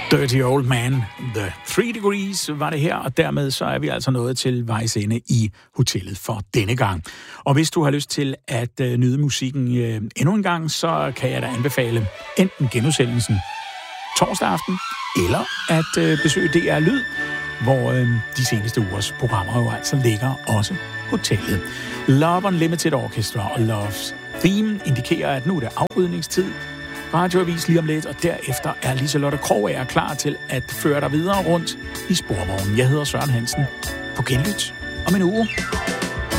Dirty Old Man, The 3 Degrees var det her, og dermed så er vi altså nået til vejs ende i hotellet for denne gang. Og hvis du har lyst til at nyde musikken endnu en gang, så kan jeg da anbefale enten genudsendelsen torsdag aften, eller at besøge DR Lyd, hvor de seneste ugers programmer jo altså ligger også hotellet. Love Unlimited Orchestra og Love's Theme indikerer, at nu er det afrydningstid. Radioavis lige om lidt, og derefter er Liselotte Krogager klar til at føre dig videre rundt i sporvognen. Jeg hedder Søren Hansen. På genlyt om en uge.